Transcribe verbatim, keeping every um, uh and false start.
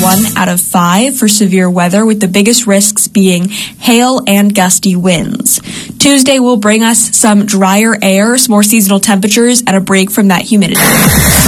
one out of five for severe weather, with the biggest risks being hail and gusty winds. Tuesday will bring us some drier air, some more seasonal temperatures, and a break from that humidity.